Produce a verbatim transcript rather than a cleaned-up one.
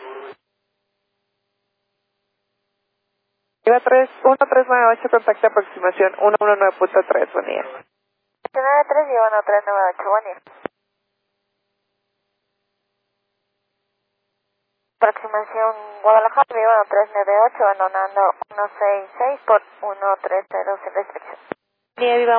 Viva tres uno tres nueve ocho, contacto aproximación uno uno nueve punto tres, buen día. nueve tres y uno tres nueve ocho, buen día. Aproximación Guadalajara, Viva uno tres nueve ocho, abandonando ciento sesenta y seis por ciento treinta sin restricción. Día, Viva